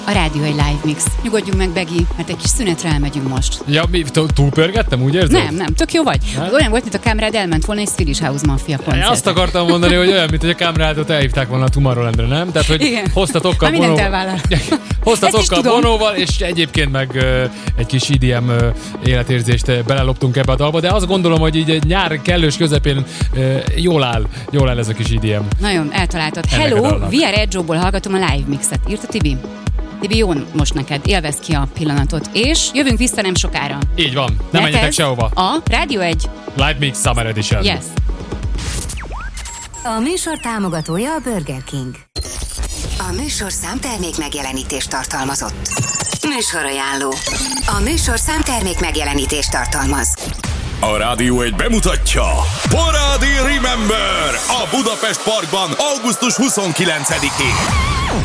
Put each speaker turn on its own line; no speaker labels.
a Rádió egy Live Mix. Nyugodjunk meg, Begi, mert egy kis szünetre elmegyünk most.
Ja, mi túlpörgettem, úgy érzed?
Nem, tök jó vagy. Hát? Olyan volt, mint a Kámrád elment volna egy Swedish House Mafia koncert.
Azt akartam mondani, hogy olyan, mint hogy a Kámrádot elhívták volna a Tomorrowlandre, nem? Tehát, hogy
igen.
Hoztatok a Bonóval, és egyébként meg egy kis IDM életérzést beleloptunk ebbe a dalba, de azt gondolom, hogy így egy nyár kellős közepén jól áll ez a kis IDM.
Nagyon eltaláltad. Hello, VR Edge-ból hallgatom a Live Mixet. Írta Tibi? Tibi, jó most neked, élvezd ki a pillanatot, és jövünk vissza nem sokára.
Így van, nem menjetek sehova.
A Rádió 1
Live Mix Summer Edition.
Yes.
A műsor támogatója a Burger King. A műsor számtermék megjelenítést tartalmazott. Műsorajánló. A műsor számtermék megjelenítést tartalmaz.
A Rádió 1 bemutatja Parádi Remember a Budapest Parkban augusztus 29-én.